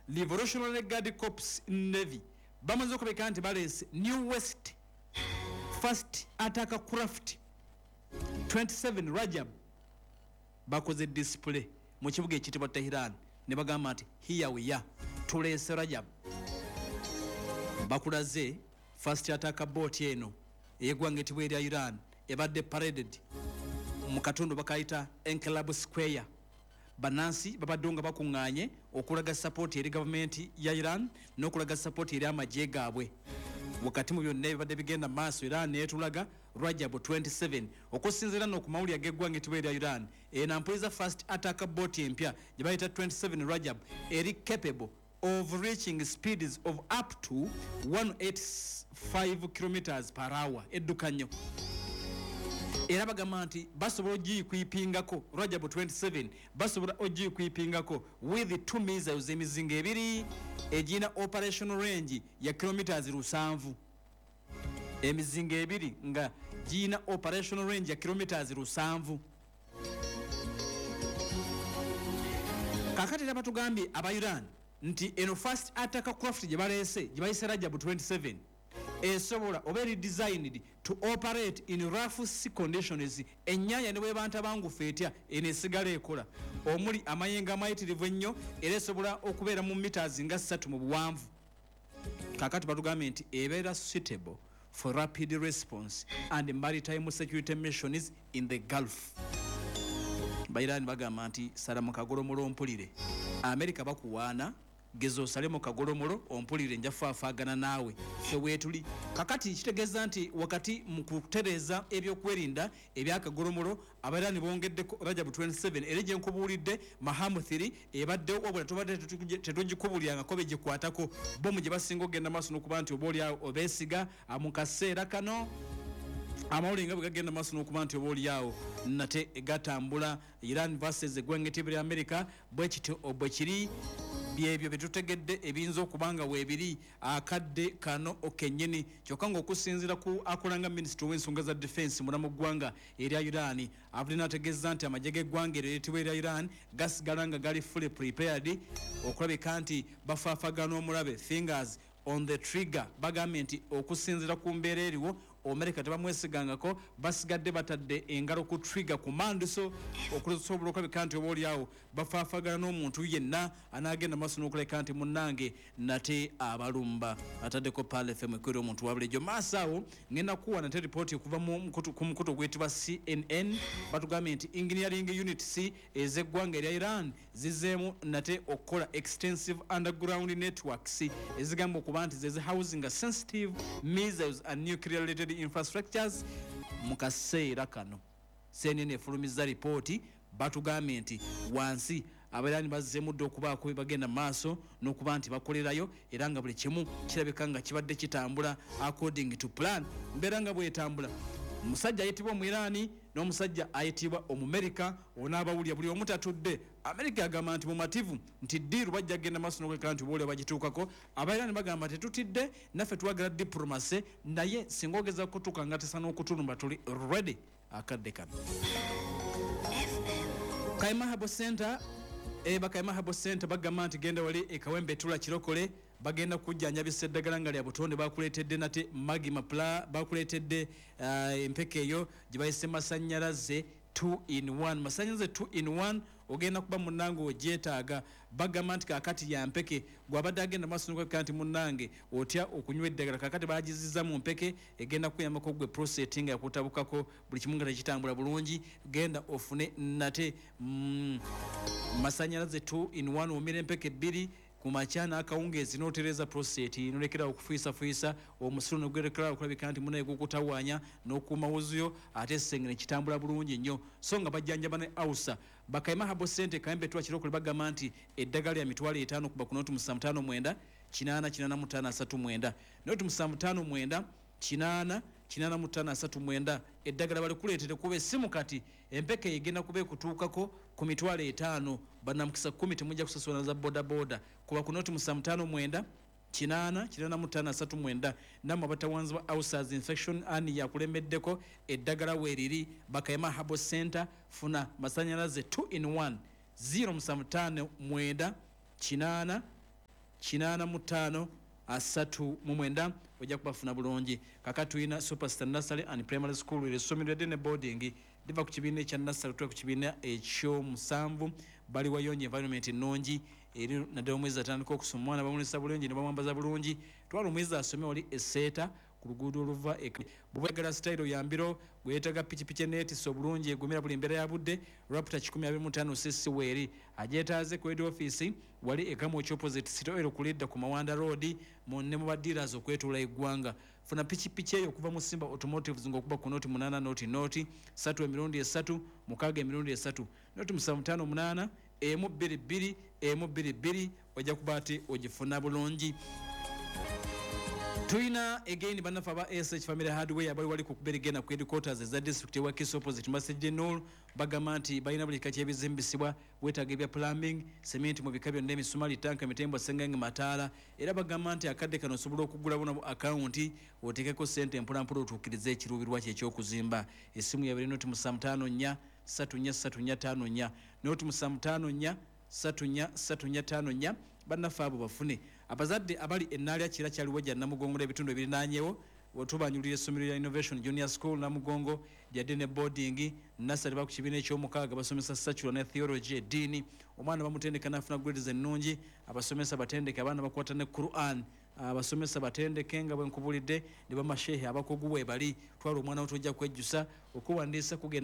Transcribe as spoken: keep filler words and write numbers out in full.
Revolutionary Guard Corps Navy bamaze okubeka nti balese New West First Attack Craft twenty-seven Rajab bakoze display mu kibuga ekitibwa Tehran ne bagamba nti here we are tulese Rajab bakulaze First Attack boat eno eyegwanga etibwa erya Iran ebadde paraded mu katundu bakayita Enclave Square banansi babadonga bakunganye okulaga support eri government ya Iran n'okulaga support eri amajje gaabwe wakati mu byonna ebadde bigenda maaso Iran netulaga Rajab twenty-seven okusinzira n'okumawuli agegwanga etibwa erya Iran enampuliza First Attack boat empya gibayita twenty-seven Rajab eri capable of reaching speeds of up to one eighty-five kilometers per hour eddukanyo era bagamba nti basobola ogi kwipingako Rajab twenty-seven basobola ogi kwipingako with two missiles emizinga ebiri ejina operational range ya kilometers lusanvu emizinga ebiri nga jina operational range ya kilometers lusanvu kakati batugambye aba Iran nti eno First Attack Craft gye balese gye bayise Rajab twenty-seven esobola oba eri designed to operate in rough sea conditions enyanya ne bwebanta bangu feetya enesigala ekola omuli amayenga amayitirivu ennyo era esobola okubeera mu meters nga ssatu mu buwanvu kakati batugambye nti ebeera suitable for rapid response and maritime security missions in the Gulf. Bayirani bagamba nti Salamu Kagolomolo ompulire America bakuwaana gezo Salemo Kagolomolo ompulire njafaafagana naawe fe wetuli kakati kitegeeza nti wakati mu kutereza ebyokwerinda ebyakagolomolo abayirani bongeddeko Rajab twenty-seven ereje nkubuulidde Mahamu three ebadde obula tubadde tetugikubulyanga kobe gikwatako bomu gye basinga ogenda maaso n'okuba nti obooli obesiga mu kaseera kano amawuli nga bwegagenda maaso n'okuba nti obooli yawo nate egatambula Iran versus eggwanga lya America bwe kiti bwe kiri byebyo bitutegedde ebinzo okubanga weebiri akadde kano okenyini kyokka ng'okusinziira ku akolanga Ministry w'ensonga za defense mulamu ggwanga erya Iran avulina ategeeza nti amagye g'eggwanga eryetibwa erya Iran gasigala nga gali fully prepared okulabika nti bafaafagana omulabe fingers on the trigger bagambye nti okusinziira ku mbeera eriwo America tebamwesigangako basigadde batadde engalo ku trigger command so okusobola okulabika nti obooli awo bafaafagana n'omuntu yenna anaagenda maaso n'okulabika nti munnange nate abalumba ataddeko Pal F M ekwera omuntu wabulijjo maaso awo ngenda kuwa nate ripooti okuva ku mukutu gwetibwa C N N batugambye nti engineering unit C ez'eggwanga erya Iran zizeemu nate okukola extensive underground networks ezigamba okuba nti zeze housing a sensitive missiles and nuclear related infrastructures mu kaseera kano C N N efulumiza ripooti batugambye nti wansi abayirani bazzeemu dde okubaako bagenda maaso n'okuba nti bakolerayo era nga buli kimu kirabika nga kibadde kitambula according to plan mbeera nga bwetambula omusajja ayitibwa Omwirani n'omusajja ayitibwa Omumerika onaabawulya buli omu tatudde America agamba nti mumativu nti ddiiru bajja genda maaso n'okuleka nti boole bagituukako abayirani bagamba tetutidde naffe twagala diplomacy naye singa ogeza kutuuka nga tesa n'okutulumba tuli ready akadde kano Kaima Habo Center eba Kaima Habo Center bagamba nti genda wali ekawembe tula kirokole bagenda kujjanjabisa eddagala nga lya butonde bakuleetedde nate Magi Mapla bakuleetedde uh, empeke eyo gye bayise masannyalaze two in one masannyalaze two in one ogenda kuba munnange ogyetaaga bagamba nti kakati ya mpeke gwabadde agenda maaso n'okulabika nti munnange otya okunywa eddagala kakati baagizizza mu mpeke egenda kuyambako gwe prostate nga yakutabukako buli kimu nga tekitambula bulungi genda ofune nate mm, masannyalaze two in one omira empeke bbiri kumachana akawungezi notereza prostate nolekera okufuisa fuisa omusulu nogerekera okulabika nti munaye gukutawanya n'okuma wuzuyo ate sengene kitambula bulungi nnyo so nga bajjanja bane ausa Bakaima Habo Center kayembe twa kirokole bagamba nti eddagala ya mitwalo etaano kuba kuno tumusaamu ttaano mwenda kinaana kinaana mu ttaano asatu mwenda no tumusaamu ttaano mwenda kinaana kinaana mu ttaano asatu mwenda eddagala bali kuleetere kuba essimu kati empeke egenda kuba ekutuukako ku mitwalo etaano bannamukisa kumi temujja kusasula za boda boda kuba ku noti musaamu ttaano mwenda kinaana kinaana mu ttaano asatu mwenda namwe abatawanzibwa ulcers infection ani yakulembeddeko eddagala weeriri Bakaima Habo Center funa masannyalaze two in one zero musaamu ttaano mwenda kinaana kinana mu ttaano asatu mu mwenda ojja kubafuna bulungi. Kakati tulina Superstar Nursery and Primary School erissomero eddene boarding liva ku kibiina ekya nursery tuwa ku kibiina ekyomusanvu bali wayonye environment ennungi eri naddala omwezi atandika okusoma omwana bamulesa bulungi ne bamwambaza bulungi twala omwezi asome wali eseeta ku luguudo oluva bwebwegala style yambiro gwetaga pikipiki neetiisa obulungi egumira buli mbeera ya budde rapta kikumi abiri mu ttaano sisi weeri agyetaaze ku head office wali ekamu ekyo opposite City Oil kulidda ku Mawanda Road monne mu badealers okwetuula eggwanga. Funa pikipiki eyo okuva mu Simba Automotives ng'okuba ku noti munana noti noti satu emirundi esatu mukaaga emirundi esatu noti musanvu ttaano munaana emu bbiri bbiri emu bbiri bbiri ojja kuba ati ogifuna bulungi. Tuina again banafa ba S H Family Hardware abali wali ku kuberigena ku headquarters za district ya Wakiso opposite Masjid Nur Bagamanti bayina buli kati ebizimbisibwa wetaga ebya plumbing cement mu bikabyo ndemi sumali tanka mitembo sengenge matala era Bagamanti akadde kano sobola okugula buna account otekeko sente mpula mpula otukirize ekirubirwa kye ky'okuzimba. Esimu ya noti musamtano nya satu nya satu nya tano nya noti musamtano nya satu nya satu nya tano nya banafa abo bafune abazadde abali enaalya kira kyali wajja Namugongo ebitundu ebirinanyewo otubanyulira essomero lya Innovation Junior School Namugongo lyadde boarding nursery ba ku kibiina eky'omukaaga basomesa secular ne theology eddiini omwana bamutendeka nafuna grades ennungi abasomesa batendeke abaana bakwata ne Quran abasomesa batendeke nga bwenkubulidde ne bamashehe abakugu we bali twala omwana otojja kwejjusa okuwandiisa kugenda